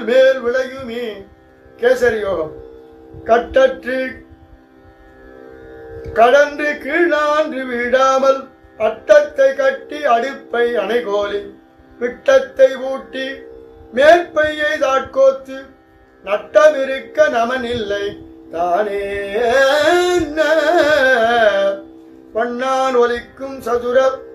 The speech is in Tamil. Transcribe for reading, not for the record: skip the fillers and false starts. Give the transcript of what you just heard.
மேல் விளையுமே. கேசரி யோகம். கட்டற்று கடந்து கீழான்று விடாமல் அட்டத்தை கட்டி அடுப்பை அணைகோலி விட்டத்தை ஊட்டி மேற்பையை தாட்கோத்து நட்டமிருக்க நமனில்லை தானே. வண்ணான் ஒலிக்கும் சதுர